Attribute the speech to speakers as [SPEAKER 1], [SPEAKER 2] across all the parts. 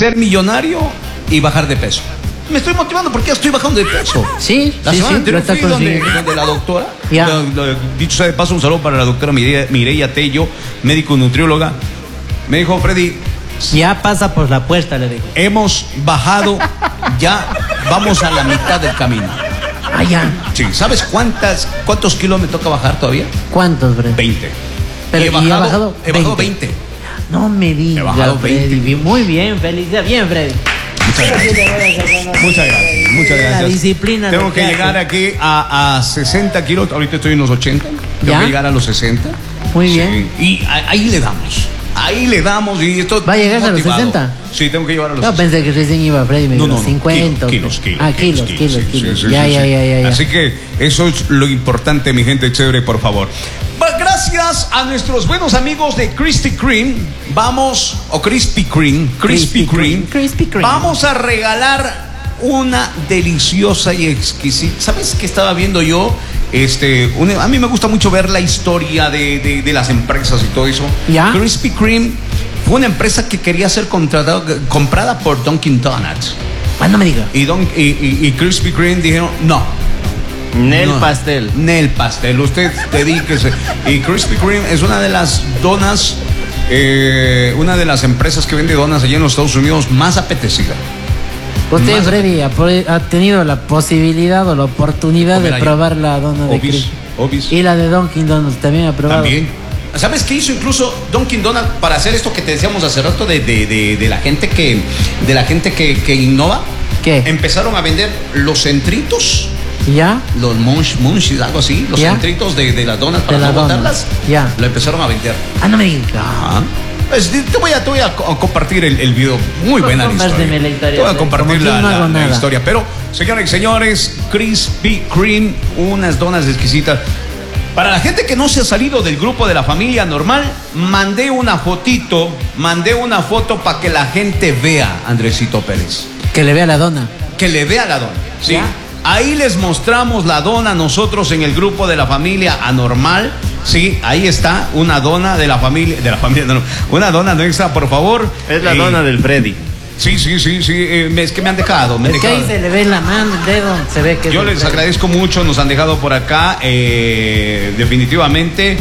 [SPEAKER 1] ser millonario y bajar de peso. Me estoy motivando porque ya estoy bajando de peso.
[SPEAKER 2] Sí,
[SPEAKER 1] La semana anterior fui donde la doctora.
[SPEAKER 2] Ya.
[SPEAKER 1] Dicho sea de paso, un saludo para la doctora Mireya Tello, médico nutrióloga. Me dijo, Freddy,
[SPEAKER 2] ya pasa por la puerta, le digo.
[SPEAKER 1] hemos bajado, ya vamos a la mitad del camino.
[SPEAKER 2] Ah, ya.
[SPEAKER 1] Sí, ¿sabes cuántos kilos me toca bajar todavía?
[SPEAKER 2] ¿Cuántos, Freddy?
[SPEAKER 1] 20.
[SPEAKER 2] Pero
[SPEAKER 1] he bajado
[SPEAKER 2] 20.
[SPEAKER 1] 20.
[SPEAKER 2] No me digas.
[SPEAKER 1] He bajado 20.
[SPEAKER 2] Freddy. Muy bien, felicidad. Bien, Freddy.
[SPEAKER 1] Muchas gracias. Muchas gracias.
[SPEAKER 2] La disciplina.
[SPEAKER 1] Tengo que llegar aquí a 60 kilos. Ahorita estoy en los 80. Tengo que llegar a los 60.
[SPEAKER 2] Muy bien.
[SPEAKER 1] Y ahí le damos. Ahí le damos y esto.
[SPEAKER 2] ¿Va a llegar a los 60?
[SPEAKER 1] Sí, tengo que llevar a los 60.
[SPEAKER 2] Yo pensé que recién iba Freddy, me dijo 50.
[SPEAKER 1] Kilos.
[SPEAKER 2] Ah, kilos.
[SPEAKER 1] Sí.
[SPEAKER 2] Ya.
[SPEAKER 1] Así que eso es lo importante, mi gente chévere, por favor. Gracias a nuestros buenos amigos de Krispy Kreme, Krispy Kreme, vamos a regalar una deliciosa y exquisita. ¿Sabes qué estaba viendo yo? A mí me gusta mucho ver la historia de las empresas y todo eso.
[SPEAKER 2] ¿Ya?
[SPEAKER 1] Krispy Kreme fue una empresa que quería ser comprada por Dunkin' Donuts.
[SPEAKER 2] Ah, no me diga.
[SPEAKER 1] Y Krispy Kreme dijeron, no.
[SPEAKER 3] Nel pastel. Usted
[SPEAKER 1] dedíquese. Y Krispy Kreme es una de las donas, una de las empresas que vende donas allá en los Estados Unidos más apetecida.
[SPEAKER 2] Usted, Freddy, ha tenido la posibilidad o la oportunidad de probar la dona de Krispy.
[SPEAKER 1] Y
[SPEAKER 2] la de Dunkin' Donuts también ha probado.
[SPEAKER 1] También. ¿Sabes qué hizo incluso Dunkin' Donuts para hacer esto que te decíamos hace rato de la gente que innova?
[SPEAKER 2] ¿Qué?
[SPEAKER 1] Empezaron a vender los centritos.
[SPEAKER 2] ¿Ya?
[SPEAKER 1] Los munchies, algo así. Los centritos de las donas para no botarlas.
[SPEAKER 2] Ya.
[SPEAKER 1] Lo empezaron a vender.
[SPEAKER 2] Ah, no me digas.
[SPEAKER 1] Ajá. Pues, te voy a compartir el video. Muy buena la historia. Te voy a compartir la historia. Pero, señores y señores, Krispy Kreme, unas donas exquisitas. Para la gente que no se ha salido del grupo de la familia normal, mandé una foto para que la gente vea, Andresito Pérez.
[SPEAKER 2] Que le vea la dona.
[SPEAKER 1] Que le vea la dona, ¿sí? ¿Ya? Ahí les mostramos la dona nosotros en el grupo de la familia anormal. Sí, ahí está una dona de la familia no, una dona nuestra, por favor.
[SPEAKER 3] Es la dona del Freddy.
[SPEAKER 1] Sí, es que me han dejado.
[SPEAKER 2] Es que ahí se le ve la mano, el dedo, se ve que...
[SPEAKER 1] Yo les agradezco mucho, nos han dejado por acá, definitivamente,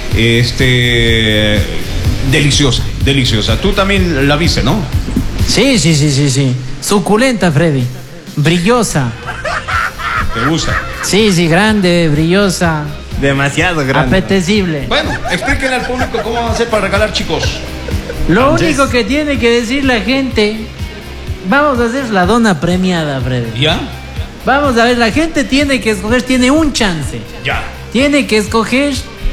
[SPEAKER 1] deliciosa. Tú también la viste, ¿no?
[SPEAKER 2] Sí. Suculenta, Freddy. Brillosa.
[SPEAKER 1] ¿Te gusta?
[SPEAKER 2] Sí, grande, brillosa.
[SPEAKER 3] Demasiado grande.
[SPEAKER 2] Apetecible.
[SPEAKER 1] Bueno, explíquenle al público cómo van a hacer para regalar, chicos.
[SPEAKER 2] Lo único que tiene que decir la gente, vamos a hacer la dona premiada, Freddy.
[SPEAKER 1] ¿Ya?
[SPEAKER 2] Vamos a ver, la gente tiene que escoger, tiene un chance.
[SPEAKER 1] Ya.
[SPEAKER 2] Tiene que escoger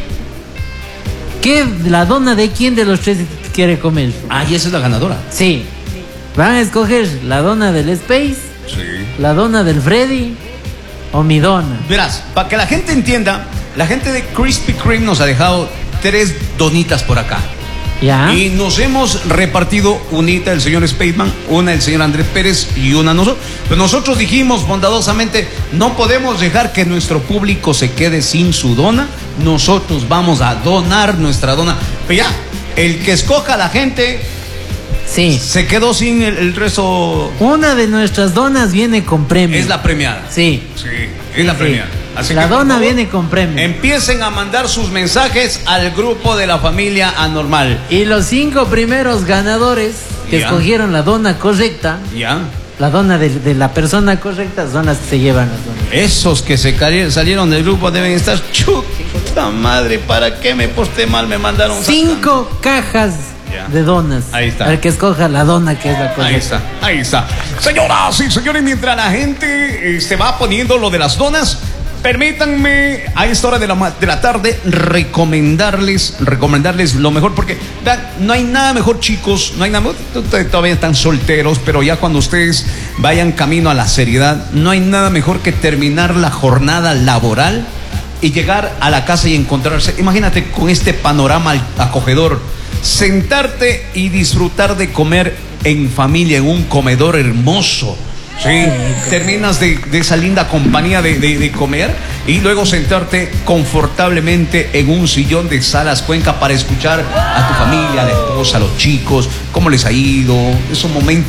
[SPEAKER 2] la dona de quién de los tres quiere comer.
[SPEAKER 1] Ah, y esa es la ganadora.
[SPEAKER 2] Sí. Van a escoger la dona del Space, la dona del Freddy o mi dona.
[SPEAKER 1] Verás, para que la gente entienda, la gente de Krispy Kreme nos ha dejado 3 donitas por acá.
[SPEAKER 2] ¿Ya?
[SPEAKER 1] Y nos hemos repartido unita el señor Spaceman, una el señor Andrés Pérez y una nosotros. Pero nosotros dijimos bondadosamente, no podemos dejar que nuestro público se quede sin su dona. Nosotros vamos a donar nuestra dona. Pero ya, el que escoja a la gente...
[SPEAKER 2] Sí.
[SPEAKER 1] Se quedó sin el resto.
[SPEAKER 2] Una de nuestras donas viene con premio.
[SPEAKER 1] Es la premiada.
[SPEAKER 2] Sí.
[SPEAKER 1] Es la premiada.
[SPEAKER 2] Así la dona viene con premio.
[SPEAKER 1] Empiecen a mandar sus mensajes al grupo de la familia anormal.
[SPEAKER 2] Y los 5 primeros ganadores que escogieron la dona correcta.
[SPEAKER 1] Ya.
[SPEAKER 2] La dona de la persona correcta son las que se llevan las donas.
[SPEAKER 1] Esos que salieron del grupo deben estar chuta madre, ¿para qué me porté mal? Me mandaron
[SPEAKER 2] 5 cajas de donas.
[SPEAKER 1] Ahí está.
[SPEAKER 2] El que escoja la dona que es la correcta.
[SPEAKER 1] Ahí está. Señoras y señores, mientras la gente se va poniendo lo de las donas, permítanme a esta hora de la tarde recomendarles lo mejor, porque no hay nada mejor, chicos, no hay nada, todavía están solteros, pero ya cuando ustedes vayan camino a la seriedad, no hay nada mejor que terminar la jornada laboral y llegar a la casa y encontrarse, imagínate con este panorama acogedor, sentarte y disfrutar de comer en familia, en un comedor hermoso. Sí, terminas de esa linda compañía de comer y luego sentarte confortablemente en un sillón de Salas Cuenca para escuchar a tu familia, a la esposa, a los chicos, cómo les ha ido. Es un momento